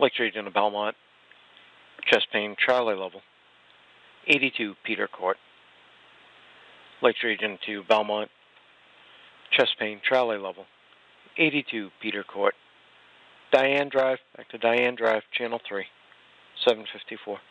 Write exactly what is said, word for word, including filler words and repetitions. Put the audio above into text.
Lakes Region of Belmont, chest pain, Charlie level, eighty-two Peter Court. Lakes Region to Belmont, chest pain, Charlie level, eighty-two Peter Court. Diane Drive, back to Diane Drive, Channel three, seven fifty-four.